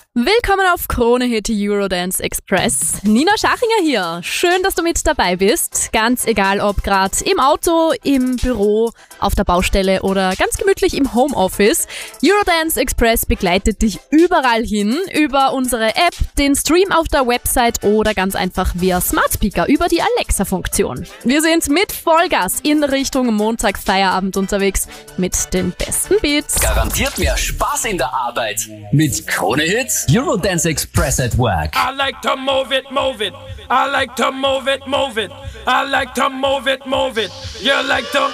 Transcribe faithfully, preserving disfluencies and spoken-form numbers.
Willkommen auf Krone Hit Eurodance Express. Nina Schachinger hier. Schön, dass du mit dabei bist. Ganz egal, ob gerade im Auto, im Büro, auf der Baustelle oder ganz gemütlich im Homeoffice. Eurodance Express begleitet dich überall hin über unsere App, den Stream auf der Website oder ganz einfach via Smart Speaker über die Alexa-Funktion. Wir sind mit Vollgas in Richtung Montagsfeierabend unterwegs mit den besten Beats. Garantiert mehr Spaß in der Arbeit mit Krone Hit Eurodance Express at work. I like to move it, move it. I like to move it, move it. I like to move it, move it. You like to